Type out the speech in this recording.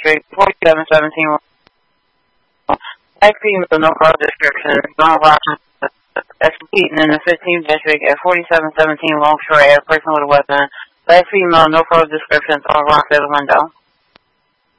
District, 4717. Black female, no further description. Don Watson, executing in the 15th District at 4717 Longshore Ave, person with a weapon. Black female, no further description. Don Rock at the window.